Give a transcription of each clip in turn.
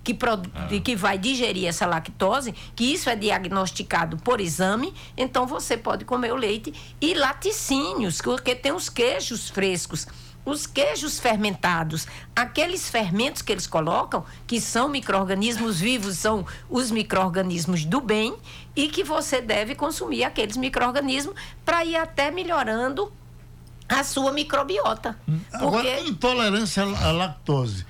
que vai digerir essa lactose, que isso é diagnosticado por exame, então você pode comer o leite. E laticínios, porque tem os queijos frescos, os queijos fermentados, aqueles fermentos que eles colocam, que são micro-organismos vivos, são os micro-organismos do bem, e que você deve consumir aqueles micro-organismos para ir até melhorando a sua microbiota. Agora, intolerância à lactose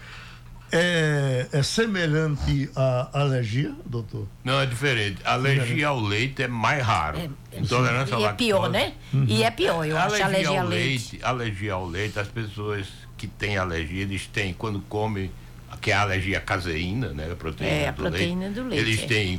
é semelhante à alergia, doutor? Não, é diferente. Alergia ao leite é mais raro. Intolerância à lactose. E é pior, né? E é pior, eu acho, alergia ao leite. Alergia ao leite, as pessoas que têm alergia, eles têm, quando comem, que é a alergia à caseína, né? A proteína do leite. Eles têm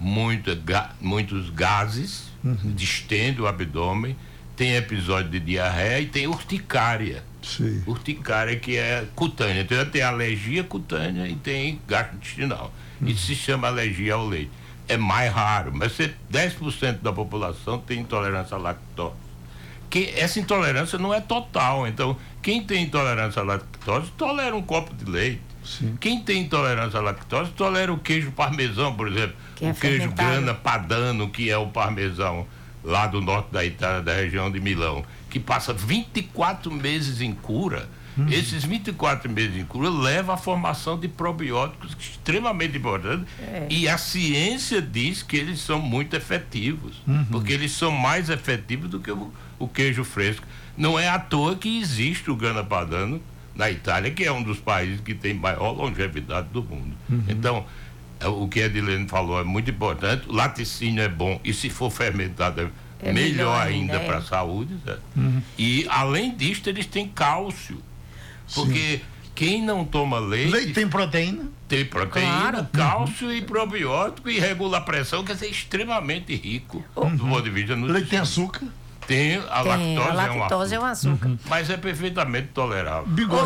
muitos gases, distendem o abdômen, tem episódio de diarreia e tem urticária. Sim. Urticária, que é cutânea. Então tem alergia cutânea e tem gastrointestinal. Isso se chama alergia ao leite. É mais raro, mas 10% da população tem intolerância à lactose. Que essa intolerância não é total. Então, quem tem intolerância à lactose tolera um copo de leite. Sim. Quem tem intolerância à lactose tolera o queijo parmesão, por exemplo. O queijo Grana Padano, que é o parmesão lá do norte da Itália, da região de Milão, que passa 24 meses em cura. Esses 24 meses em cura levam à formação de probióticos extremamente importantes, e a ciência diz que eles são muito efetivos, porque eles são mais efetivos do que o queijo fresco. Não é à toa que existe o Grana Padano na Itália, que é um dos países que tem maior longevidade do mundo. Então, o que a Edilene falou é muito importante. O laticínio é bom, e se for fermentado é melhor ainda para a saúde, né? E além disso eles têm cálcio, porque quem não toma leite tem proteína, claro. Cálcio e probiótico, e regula a pressão, quer dizer, extremamente rico do ponto de vista nutricional. Leite tem açúcar? A lactose é um açúcar. Mas é perfeitamente tolerável.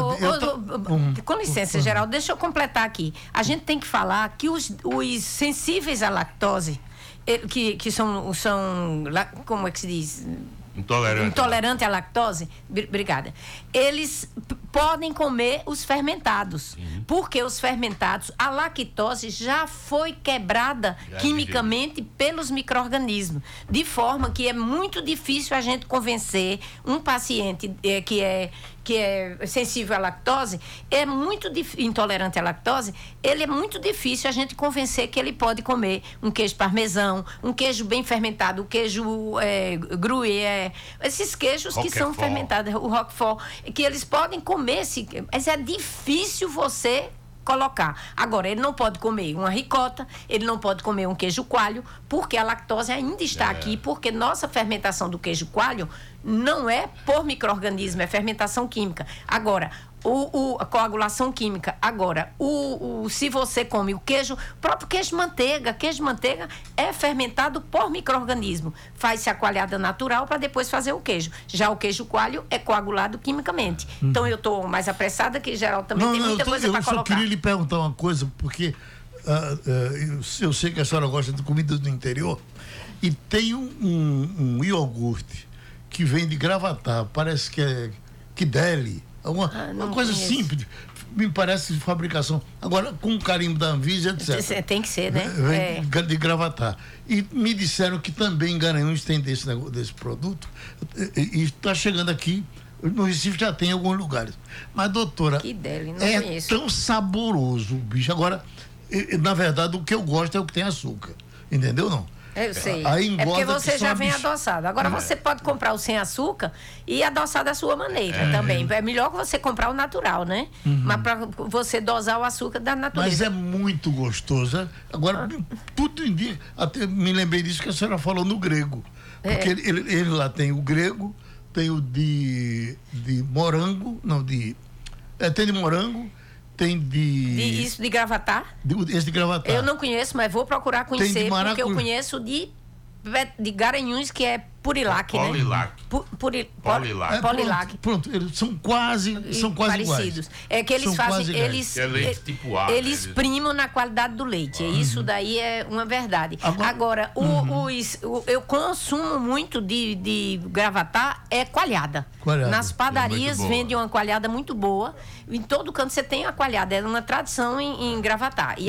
Com licença, Geraldo, deixa eu completar aqui. A gente tem que falar que os sensíveis à lactose, que são, como é que se diz? Intolerante à lactose, obrigada. Eles podem comer os fermentados, porque os fermentados, a lactose já foi quebrada quimicamente pelos micro-organismos, de forma que é muito difícil a gente convencer um paciente que é sensível à lactose, intolerante à lactose, ele é muito difícil a gente convencer que ele pode comer um queijo parmesão, um queijo bem fermentado, o queijo gruyère, esses queijos que são fermentados, o roquefort, que eles podem comer, mas é difícil você colocar. Agora, ele não pode comer uma ricota, ele não pode comer um queijo coalho, porque a lactose ainda está aqui, porque nossa fermentação do queijo coalho não é por micro-organismo, é fermentação química. Agora, a coagulação química. Agora, se você come o próprio queijo manteiga é fermentado por micro-organismo. Faz-se a coalhada natural para depois fazer o queijo. Já o queijo coalho é coagulado quimicamente. Então, eu estou mais apressada, que Geraldo também tem muita coisa para colocar. Eu só queria lhe perguntar uma coisa, porque eu sei que a senhora gosta de comida do interior, e tem um iogurte que vem de Gravatá, parece que é Kideli. Uma coisa simples, me parece de fabricação. Agora, com o carimbo da Anvisa, etc. Tem que ser, né? Vem de Gravatá. E me disseram que também em Garanhuns tem desse produto. E está chegando aqui. No Recife já tem em alguns lugares. Mas, doutora, conheço. Tão saboroso o bicho. Agora, na verdade, o que eu gosto é o que tem açúcar. Entendeu, não? Eu sei. Aí é porque você já vem adoçado. Agora você pode comprar o sem açúcar e adoçar da sua maneira também. É melhor que você comprar o natural, né? Mas para você dosar o açúcar da natureza. Mas é muito gostoso. Agora, tudo em dia. Até me lembrei disso que a senhora falou no grego. Porque ele lá tem o grego, tem o de morango, tem de morango. Tem isso de Gravatá? Esse de Gravatá. Eu não conheço, mas vou procurar conhecer, porque eu conheço de Garanhuns, que é Purilac, né? Polilac. Pronto, eles são quase parecidos. Iguais. É que eles fazem, é leite tipo A, eles primam na qualidade do leite. Isso daí é uma verdade. Agora eu consumo muito de Gravatá, coalhada. Nas padarias vende uma coalhada muito boa. Em todo canto você tem a coalhada. É uma tradição em Gravatá.